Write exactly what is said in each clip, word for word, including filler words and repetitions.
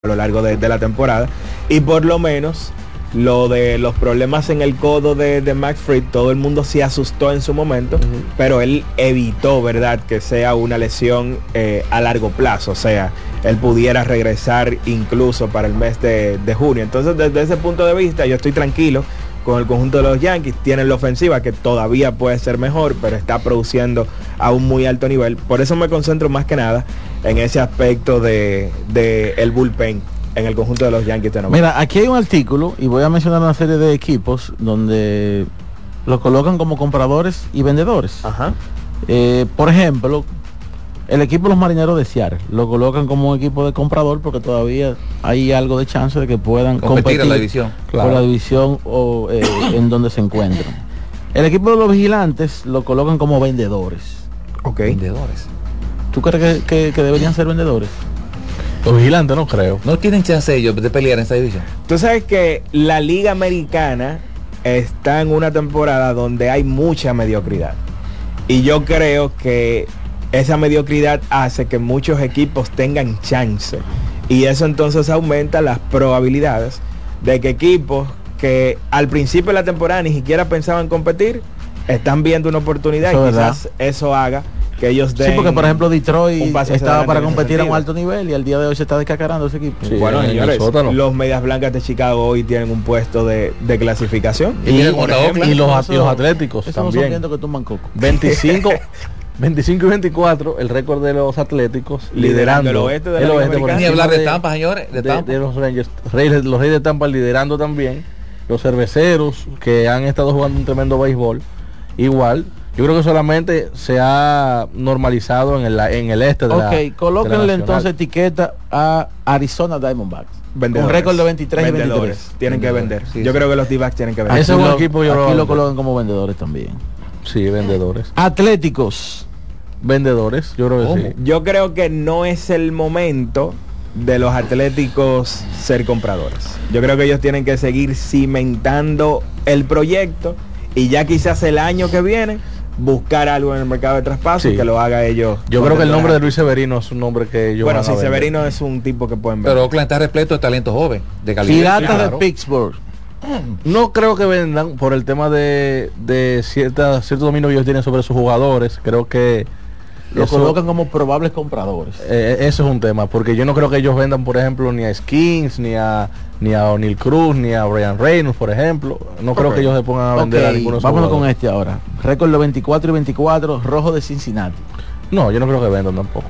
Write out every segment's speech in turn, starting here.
a lo largo de, de la temporada. Y por lo menos lo de los problemas en el codo de, de Max Fried, todo el mundo se asustó en su momento, uh-huh. pero él evitó, ¿verdad?, que sea una lesión eh, a largo plazo, o sea, él pudiera regresar incluso para el mes de, de junio. Entonces, desde ese punto de vista, yo estoy tranquilo con el conjunto de los Yankees. Tienen la ofensiva que todavía puede ser mejor, pero está produciendo a un muy alto nivel. Por eso me concentro más que nada en ese aspecto de, de el bullpen en el conjunto de los Yankees de Nueva York. Mira, aquí hay un artículo y voy a mencionar una serie de equipos donde los colocan como compradores y vendedores. Ajá. Eh, por ejemplo, el equipo de los Marineros de Seattle lo colocan como un equipo de comprador porque todavía hay algo de chance de que puedan competir, competir en la división, claro, por la división o eh, en donde se encuentran. El equipo de los Vigilantes lo colocan como vendedores. Ok. Vendedores. ¿Tú crees que, que, que deberían ser vendedores? Los Vigilantes no creo. No tienen chance ellos de pelear en esta división. Tú sabes que la Liga Americana está en una temporada donde hay mucha mediocridad. Y yo creo que esa mediocridad hace que muchos equipos tengan chance. Y eso entonces aumenta las probabilidades de que equipos que al principio de la temporada ni siquiera pensaban competir, están viendo una oportunidad eso y quizás verdad. Eso haga que ellos den. Sí, porque por ejemplo Detroit estaba para competir a un sentido. alto nivel y al día de hoy se está descacarando ese equipo. Sí, bueno, señores, los Medias Blancas de Chicago hoy tienen un puesto de, de clasificación. Y, y, por ejemplo, y los, eso, los Atléticos eso también. No que toman coco. veinticinco, veinticinco y veinticuatro, el récord de los Atléticos liderando, liderando el oeste de la el oeste, ni hablar de, de Tampa, señores, de, de, de los Rangers, Reyes, los Reyes de Tampa liderando también, los Cerveceros que han estado jugando un tremendo béisbol, igual. Yo creo que solamente se ha normalizado en el, en el este de okay, la Ok, colóquenle entonces etiqueta a Arizona Diamondbacks. Vendedores. Un récord de veintitrés y veintitrés. Tienen vendedores. que vender. Sí, yo sí. creo que los D-backs tienen que vender. Ese es un equipo yo aquí lo, lo colocan como vendedores también. Sí, vendedores. Atléticos. Vendedores, yo creo que ¿Cómo? sí. Yo creo que no es el momento de los Atléticos ser compradores. Yo creo que ellos tienen que seguir cimentando el proyecto y ya quizás el año que viene buscar algo en el mercado de traspaso sí. que lo haga ellos. Yo creo que el nombre de Luis Severino es un nombre que yo bueno, sí, Severino es un tipo que pueden ver. Pero Oakland está repleto de talento joven, de calidad. Piratas claro. de Pittsburgh. No creo que vendan por el tema de, de cierta, cierto dominio que ellos tienen sobre sus jugadores. Creo que lo eso, colocan como probables compradores. Eh, eso es un tema, porque yo no creo que ellos vendan, por ejemplo, ni a Skins, ni a ni a O'Neal Cruz, ni a Brian Reynolds, por ejemplo. No okay. creo que ellos se pongan a vender okay. a ninguno de esos Vámonos con este ahora. Récord de veinticuatro y veinticuatro, Rojo de Cincinnati. No, yo no creo que vendan tampoco.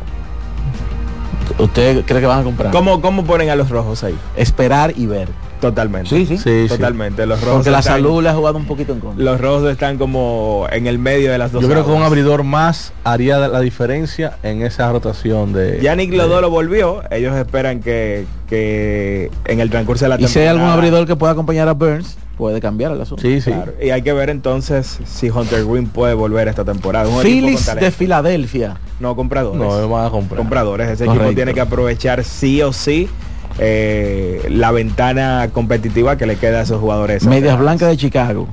¿Usted cree que van a comprar? ¿Cómo, cómo ponen a los rojos ahí? Esperar y ver. Totalmente. Sí, sí. sí Totalmente. Sí. Los rojos porque la están, salud le ha jugado un poquito en contra. Los rojos están como en el medio de las dos. Yo creo aguas. que un abridor más haría la diferencia en esa rotación de. Ya Nick Lodolo volvió. Ellos esperan que, que en el transcurso de la temporada. Y si hay algún abridor que pueda acompañar a Burns, puede cambiar el asunto. Sí, sí. Claro. Y hay que ver entonces si Hunter Green puede volver esta temporada. Un Phillies de Filadelfia. No, compradores. No, no van a comprar. Compradores. Ese Correcto. equipo tiene que aprovechar sí o sí eh, la ventana competitiva que le queda a esos jugadores. Medias Blancas de Chicago.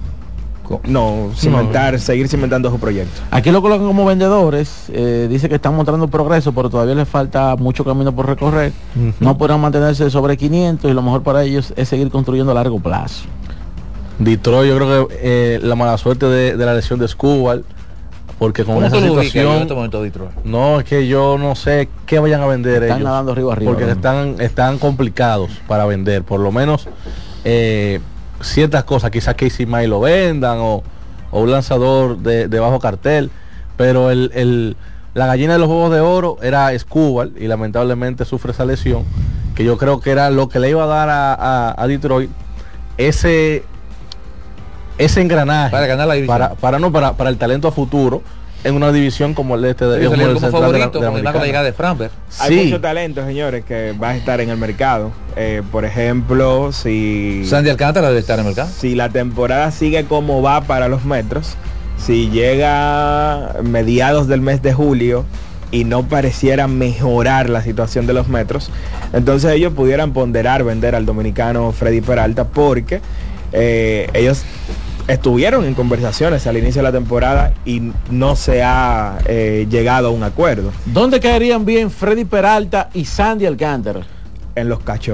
No, cimentar, no. seguir cimentando su proyecto. Aquí lo colocan como vendedores. Eh, dice que están mostrando progreso, pero todavía les falta mucho camino por recorrer. Uh-huh. No podrán mantenerse sobre quinientos y lo mejor para ellos es seguir construyendo a largo plazo. Detroit, yo creo que eh, la mala suerte de, de la lesión de Skubal, porque con esa situación en este momento Detroit? No, es que yo no sé qué vayan a vender están ellos, nadando arriba arriba porque ¿no? están están complicados para vender, por lo menos eh, ciertas cosas, quizás Casey May lo vendan o, o un lanzador de, de bajo cartel, pero el, el la gallina de los huevos de oro era Skubal y lamentablemente sufre esa lesión, que yo creo que era lo que le iba a dar a, a, a Detroit ese ese engranaje para ganar la división, para, para no para, para el talento a futuro en una división como el de este de, como, el como favorito de la, con la llegada de Framber. Hay sí. mucho talento, señores, que va a estar en el mercado. Eh, por ejemplo, si Sandy Alcántara debe estar en el mercado. Si la temporada sigue como va para los Metros, si llega mediados del mes de julio y no pareciera mejorar la situación de los Metros, entonces ellos pudieran ponderar vender al dominicano Freddy Peralta, porque eh, ellos estuvieron en conversaciones al inicio de la temporada y no se ha eh, llegado a un acuerdo. ¿Dónde caerían bien Freddy Peralta y Sandy Alcántara? En los Cachorros.